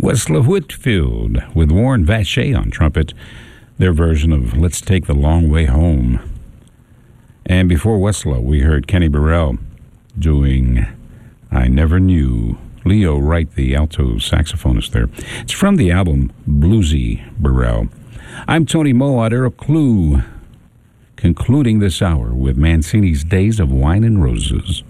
Westlaw Whitfield with Warren Vacher on trumpet, their version of Let's Take the Long Way Home. And before Westlaw, we heard Kenny Burrell doing I Never Knew. Leo Wright, the alto saxophonist there. It's from the album Bluesy Burrell. I'm Tony Mowatt, Earl Clue, concluding this hour with Mancini's Days of Wine and Roses.